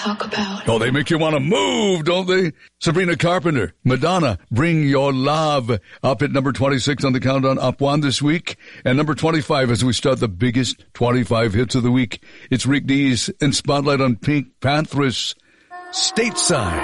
talk about. Oh, they make you want to move, don't they? Sabrina Carpenter, Madonna, Bring Your Love, up at number 26 on the countdown, up one this week. And number 25 as we start the biggest 25 hits of the week. It's Rick Dees and Spotlight on Pink Panthers, Stateside.